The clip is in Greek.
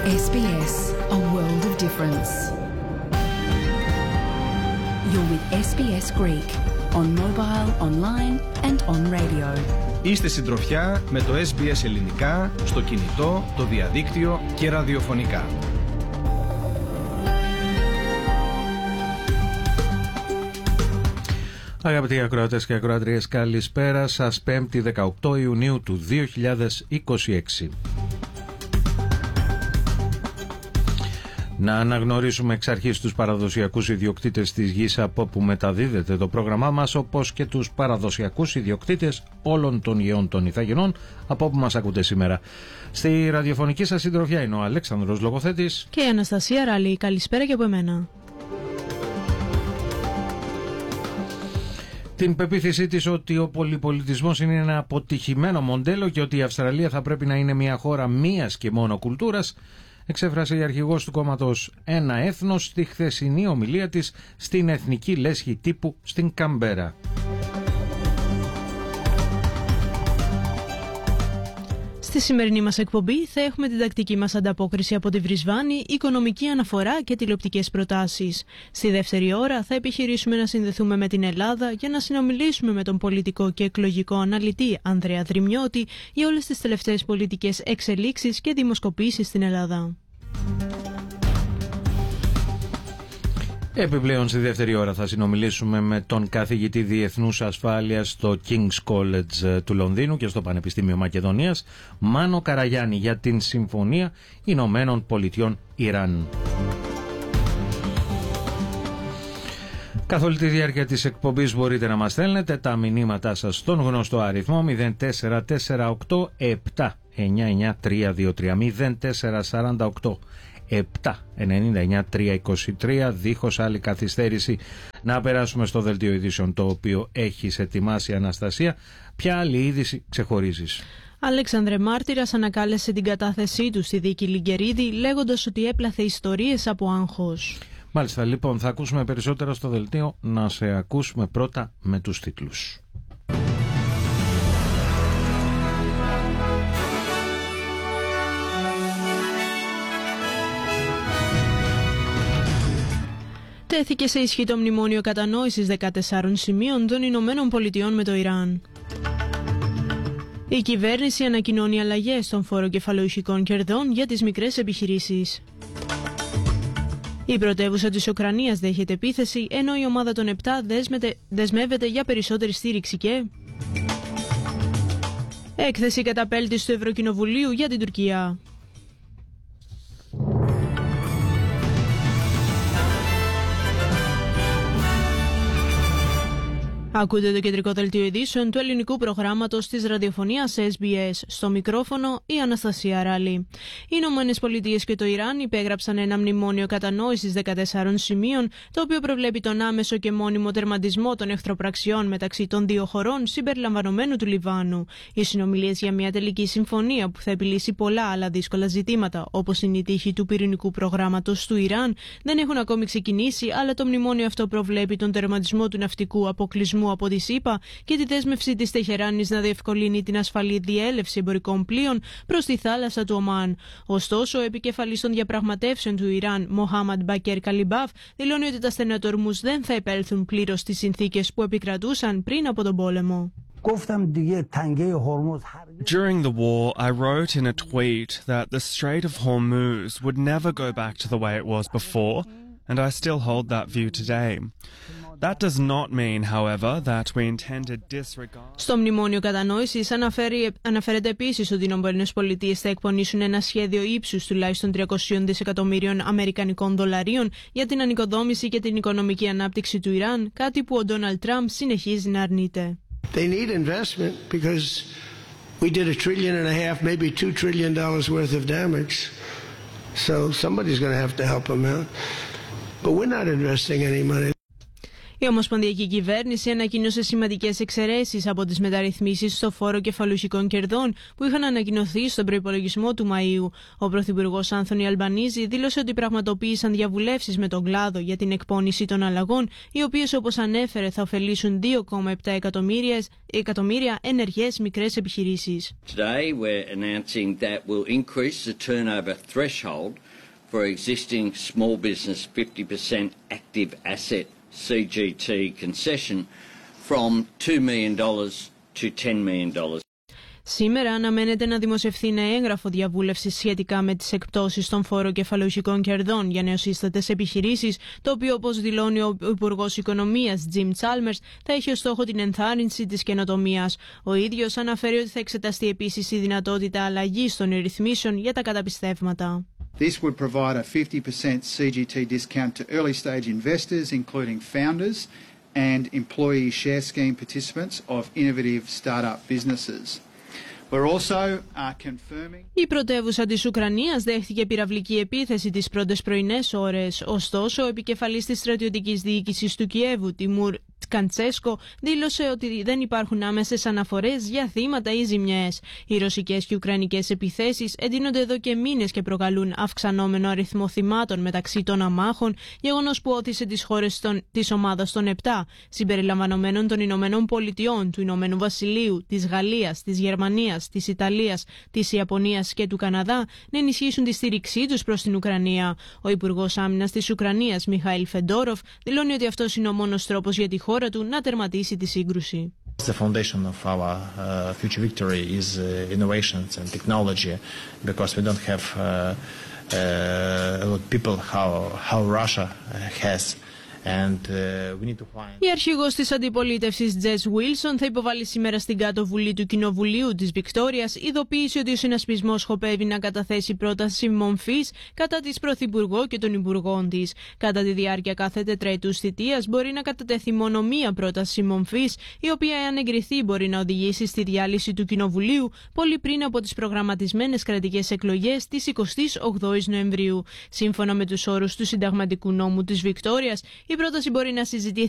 SBS, a world of difference. You're with SBS Greek, on mobile, online and on radio. Είστε συντροφιά με το SBS ελληνικά, στο κινητό, το διαδίκτυο και ραδιοφωνικά. Αγαπητοί ακροατές και ακροατρίες, καλησπέρα σας. 5η 18 Ιουνίου του 2026. Να αναγνωρίσουμε εξ αρχής τους παραδοσιακούς ιδιοκτήτες της γης από όπου μεταδίδεται το πρόγραμμά μας, όπως και τους παραδοσιακούς ιδιοκτήτες όλων των γεών των Ιθαγενών από όπου μας ακούτε σήμερα. Στη ραδιοφωνική σας συντροφιά είναι ο Αλέξανδρος Λογοθέτης και η Αναστασία Ράλη. Καλησπέρα και από εμένα. Την πεποίθησή της ότι ο πολυπολιτισμός είναι ένα αποτυχημένο μοντέλο και ότι η Αυστραλία θα πρέπει να είναι μια χώρα μίας και μόνο κουλτούρας, εξέφρασε η αρχηγός του κόμματος Ένα Έθνος στη χθεσινή ομιλία της στην Εθνική Λέσχη Τύπου στην Καμπέρα. Στη σημερινή μας εκπομπή θα έχουμε την τακτική μας ανταπόκριση από τη Βρισβάνη, οικονομική αναφορά και τηλεοπτικές προτάσεις. Στη δεύτερη ώρα θα επιχειρήσουμε να συνδεθούμε με την Ελλάδα για να συνομιλήσουμε με τον πολιτικό και εκλογικό αναλυτή Ανδρέα Δρυμιώτη για όλες τις τελευταίες πολιτικές εξελίξεις και δημοσκοπήσεις στην Ελλάδα. Επιπλέον στη δεύτερη ώρα θα συνομιλήσουμε με τον καθηγητή Διεθνούς Ασφάλειας στο King's College του Λονδίνου και στο Πανεπιστήμιο Μακεδονίας, Μάνο Καραγιάννη, για την Συμφωνία Ηνωμένων Πολιτειών Ιράν. Καθ' όλη τη διάρκεια της εκπομπής μπορείτε να μας στέλνετε τα μηνύματά σας στον γνωστό αριθμό 0448 799 323 0448 799 323. Δίχως άλλη καθυστέρηση να περάσουμε στο δελτίο ειδήσεων, το οποίο έχεις ετοιμάσει, Αναστασία. Ποια άλλη είδηση ξεχωρίζεις? Αλέξανδρε, μάρτυρας ανακάλεσε την κατάθεσή του στη δίκη Λιγκερίδη, λέγοντας ότι έπλαθε ιστορίες από άγχος. Μάλιστα, λοιπόν, θα ακούσουμε περισσότερα στο δελτίο. Να σε ακούσουμε πρώτα με τους τίτλους. Τέθηκε σε ισχύ το μνημόνιο κατανόησης 14 σημείων των Ηνωμένων Πολιτειών με το Ιράν. Η κυβέρνηση ανακοινώνει αλλαγές στον φόρο κεφαλοϊχικών κερδών για τις μικρές επιχειρήσεις. Η πρωτεύουσα της Ουκρανίας δέχεται επίθεση, ενώ η ομάδα των 7 δεσμεύεται για περισσότερη στήριξη και... Έκθεση καταπέλτης του Ευρωκοινοβουλίου για την Τουρκία. Ακούτε το κεντρικό δελτίο ειδήσεων του ελληνικού προγράμματος της ραδιοφωνίας SBS. Στο μικρόφωνο η Αναστασία Ράλη. Οι Ηνωμένες Πολιτείες και το Ιράν υπέγραψαν ένα μνημόνιο κατανόησης 14 σημείων, το οποίο προβλέπει τον άμεσο και μόνιμο τερματισμό των εχθροπραξιών μεταξύ των δύο χωρών, συμπεριλαμβανομένου του Λιβάνου. Οι συνομιλίες για μια τελική συμφωνία που θα επιλύσει πολλά άλλα δύσκολα ζητήματα, όπως είναι η τύχη του πυρηνικού προγράμματος του Ιράν, δεν έχουν ακόμη ξεκινήσει, αλλά το μνημόνιο αυτό προβλέπει τον τερματισμό του ναυτικού αποκλεισμού από τη ΣΥΠΑ και τη δέσμευση της Τεχεράνης να διευκολύνει την ασφαλή διέλευση εμπορικών πλοίων προς τη θάλασσα του Ομάν. Ωστόσο, ο επικεφαλής των διαπραγματεύσεων του Ιράν, Μοχάμαντ Μπακέρ Καλιμπάφ, δηλώνει ότι τα στενατορμούς δεν θα επέλθουν πλήρως στις συνθήκες που επικρατούσαν πριν από τον πόλεμο. During the war, I wrote in a tweet that the Strait of Hormuz would never go back to the way it was before, and I still hold that view today. That does not mean, however, that we intend to disregard... Στο μνημόνιο κατανόησης αναφέρεται επίσης ότι οι Ηνωμένες Πολιτείες θα εκπονήσουν ένα σχέδιο ύψους τουλάχιστον 300 δισεκατομμύριων αμερικανικών δολαρίων για την ανοικοδόμηση και την οικονομική ανάπτυξη του Ιράν, κάτι που ο Ντόναλντ Τραμπ συνεχίζει να αρνείται. They need investment because we did $1.5 trillion, maybe $2 trillion worth of damage. So somebody's going to have to help them out. But we're not investing any money. Η Ομοσπονδιακή Κυβέρνηση ανακοίνωσε σημαντικές εξαιρέσεις από τις μεταρρυθμίσεις στο φόρο κεφαλουχικών κερδών που είχαν ανακοινωθεί στον προϋπολογισμό του Μαΐου. Ο Πρωθυπουργός Άνθονι Αλμπανίζη δήλωσε ότι πραγματοποίησαν διαβουλεύσεις με τον κλάδο για την εκπόνηση των αλλαγών, οι οποίες, όπως ανέφερε, θα ωφελήσουν 2,7 εκατομμύρια ενεργές μικρές επιχειρήσεις. Today we're announcing that we'll increase the turnover threshold for existing small business 50% active asset CGT concession from $2 million to $10 million. Σήμερα αναμένεται να δημοσιευθεί ένα έγγραφο διαβούλευσης σχετικά με τις εκπτώσεις των φόρων κεφαλουχικών κερδών για νεοσύστατες επιχειρήσεις, το οποίο, όπως δηλώνει ο Υπουργός Οικονομίας Jim Chalmers, θα έχει ως στόχο την ενθάρρυνση της καινοτομίας. Ο ίδιος αναφέρει ότι θα εξεταστεί επίσης η δυνατότητα αλλαγής των ρυθμίσεων για τα καταπιστεύματα. This would provide a 50% CGT discount to early stage investors, including founders and employee share scheme participants of innovative startup businesses. We're also confirming... Η πρωτεύουσα της Ουκρανίας δέχτηκε πυραυλική επίθεση τις πρώτες πρωινές ώρες. Ωστόσο, ο επικεφαλής της στρατιωτικής διοίκησης του Κιέβου, Τιμούρ Καντσέσκο, δήλωσε ότι δεν υπάρχουν άμεσες αναφορές για θύματα ή ζημιές. Οι ρωσικές και ουκρανικές επιθέσεις εντείνονται εδώ και μήνες και προκαλούν αυξανόμενο αριθμό θυμάτων μεταξύ των αμάχων, γεγονός που όθησε τις χώρες της ομάδας των 7, συμπεριλαμβανομένων των Ηνωμένων Πολιτειών, του Ηνωμένου Βασιλείου, της Γαλλίας, της Γερμανίας, της Ιταλίας, της Ιαπωνίας και του Καναδά, να ενισχύσουν τη στήριξή τους προς την Ουκρανία. Ο Υπουργός Άμυνας της Ουκρανίας, Μιχαήλ Φεντόροφ, δηλώνει ότι αυτός είναι ο μόνος τρόπος για τη χώρα του να τερματίσει τη σύγκρουση. The foundation of our future victory is innovations and technology, because we don't have a lot of people how Russia has. Η αρχηγός της αντιπολίτευσης Τζες Βίλσον θα υποβάλει σήμερα στην Κάτω Βουλή του Κοινοβουλίου της Βικτόριας ειδοποίηση ότι ο συνασπισμός σκοπεύει να καταθέσει πρόταση μομφής κατά της Πρωθυπουργό και των Υπουργών της. Κατά τη διάρκεια κάθε τετραετούς θητείας μπορεί να κατατεθεί μόνο μία πρόταση μομφής, η οποία, εάν εγκριθεί, μπορεί να οδηγήσει στη διάλυση του Κοινοβουλίου πολύ πριν από τις προγραμματισμένες κρατικές εκλογές της 28ης Νοεμβρίου. Σύμφωνα με τους όρους του Συνταγματικού Νόμου της Βικτόριας, η πρόταση μπορεί να συζητηθεί